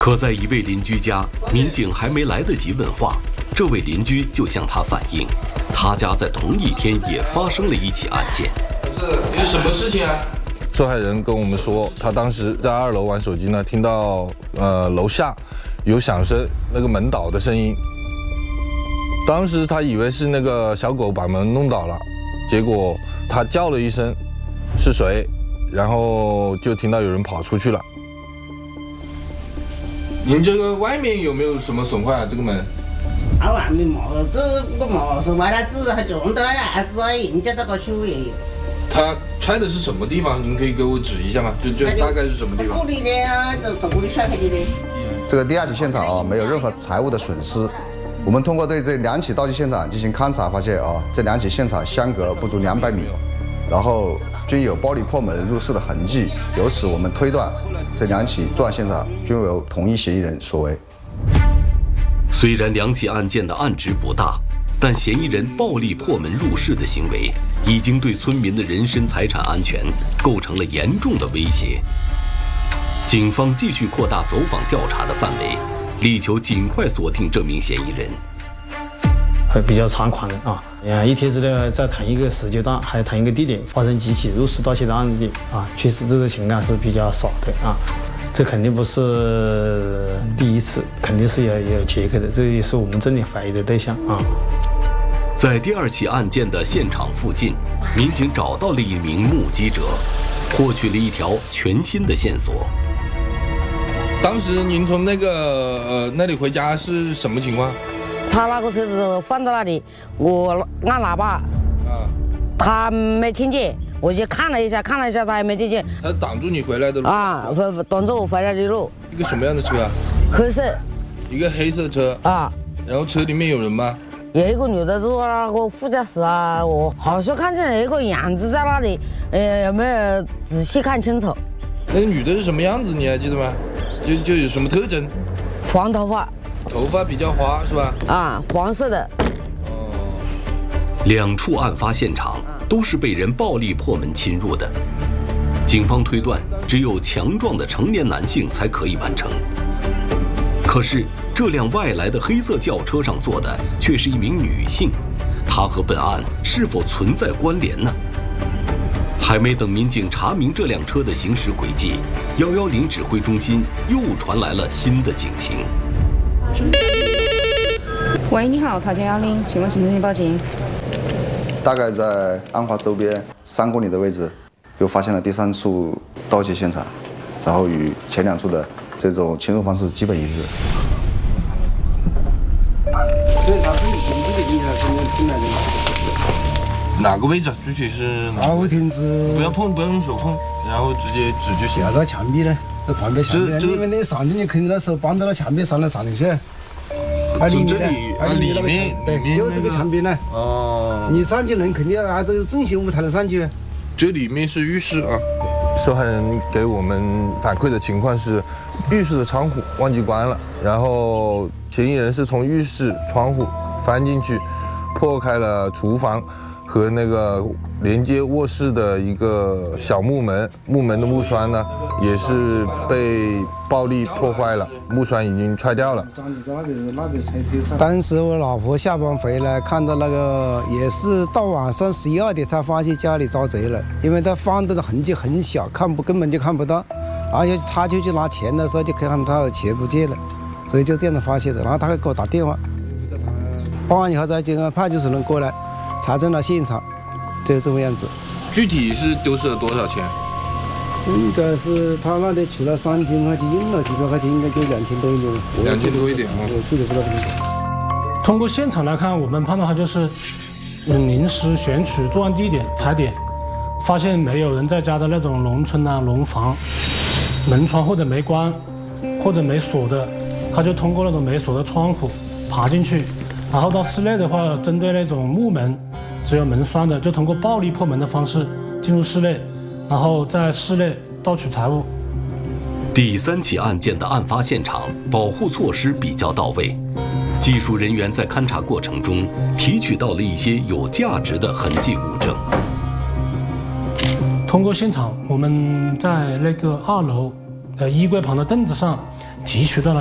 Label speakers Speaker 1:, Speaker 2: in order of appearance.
Speaker 1: 可在一位邻居家，民警还没来得及问话，这位邻居就向他反映，他家在同一天也发生了一起案件。
Speaker 2: 有什么事情啊？
Speaker 3: 受害人跟我们说，他当时在2楼玩手机呢，听到楼下有响声，那个门倒的声音。当时他以为是那个小狗把门弄倒了，结果他叫了一声是谁，然后就听到有人跑出去了。
Speaker 2: 您这个外面有没有什么损坏啊？这个门？
Speaker 4: 啊，外面冇，这个冇是外头只是还撞到牙子啊，人家那个手也有。
Speaker 2: 他拆的是什么地方？您可以给我指一下吗？就大概是什么地方？
Speaker 4: 这里的啊，就这里甩开的。
Speaker 5: 这个第2起现场啊，没有任何财物的损失。我们通过对这2起盗窃现场进行勘查，发现啊，这2起现场相隔不足200米，然后均有暴力破门入室的痕迹。由此我们推断，这2起作案现场均由同一嫌疑人所为。
Speaker 1: 虽然2起案件的案值不大，但嫌疑人暴力破门入室的行为，已经对村民的人身财产安全构成了严重的威胁。警方继续扩大走访调查的范围，力求尽快锁定这名嫌疑人。
Speaker 6: 会比较猖狂的啊！一天之内在同一个时间段，还有同一个地点发生几起入室盗窃的案件啊，确实这个情况是比较少的啊。这肯定不是第一次，肯定是有前科的，这也是我们重点怀疑的对象啊。
Speaker 1: 在第2起案件的现场附近，民警找到了一名目击者，获取了一条全新的线索。
Speaker 2: 当时您从那里回家是什么情况？
Speaker 7: 他那个车子放到那里，我按喇叭，他没听见，我就看了一下，他也没听见。
Speaker 2: 他挡住你回来的路
Speaker 7: 啊，挡住我回来的路。
Speaker 2: 一个什么样的车啊？
Speaker 7: 黑色。一
Speaker 2: 个黑色车
Speaker 7: 啊。
Speaker 2: 然后车里面有人吗？
Speaker 7: 有一个女的坐那个副驾驶啊，我好像看见有一个样子在那里，有没有仔细看清楚？
Speaker 2: 那个女的是什么样子？你还记得吗？就有什么特征？
Speaker 7: 黄头发。
Speaker 2: 头发比较花是吧？
Speaker 7: 啊，黄色的。
Speaker 1: 2处案发现场都是被人暴力破门侵入的，警方推断只有强壮的成年男性才可以完成。可是这辆外来的黑色轿车上坐的却是一名女性，她和本案是否存在关联呢？还没等民警查明这辆车的行驶轨迹，110指挥中心又传来了新的警情。
Speaker 8: 喂，你好，桃江110，请问什么事情报警？
Speaker 5: 大概在案发周边3公里的位置，又发现了第3处盗窃现场，然后与前2处的这种侵入方式基本一致。
Speaker 2: 哪个位置？具体是
Speaker 9: 哪个亭子？
Speaker 2: 不要碰，不要用手碰，然后直接指就行。
Speaker 9: 夹到墙壁呢，在旁边墙壁，因为你上去，你肯定那手绑到了墙壁上来上去。
Speaker 2: 从这里里面，
Speaker 9: 对，就这个墙壁呢。
Speaker 2: 哦。
Speaker 9: 你上去人肯定要按这个正斜屋才能上去。
Speaker 2: 这里面是浴室啊。
Speaker 3: 受害人给我们反馈的情况是，浴室的窗户忘记关了，然后嫌疑人是从浴室窗户翻进去，破开了厨房和那个连接卧室的一个小木门，木门的木栓呢也是被暴力破坏了，木栓已经踹掉了。
Speaker 9: 当时我老婆下班回来，看到那个也是到晚上11、12点才发现家里遭贼了，因为他放的痕迹很小，根本就看不到，而且他就去拿钱的时候就可以看到他的钱不见了，所以就这样的发现的。然后他还给我打电话，报案以后再经派出所人过来查证了现场，就是这么样子。
Speaker 2: 具体是丢失了多少钱？
Speaker 9: 应该是他那里除了3000块钱，用了几百块钱，应该就2000多一点。
Speaker 2: 2000多一点啊，
Speaker 9: 我具体不知道多少。
Speaker 6: 通过现场来看，我们判断他就是临时选取作案地点踩点，发现没有人在家的那种农村啊农房，门窗或者没关或者没锁的，他就通过那种没锁的窗户爬进去，然后到室内的话，针对那种木门只有门栓的，就通过暴力破门的方式进入室内，然后在室内盗取财物。
Speaker 1: 第3起案件的案发现场保护措施比较到位，技术人员在勘查过程中提取到了一些有价值的痕迹物证。
Speaker 6: 通过现场，我们在那个2楼衣柜旁的凳子上提取到了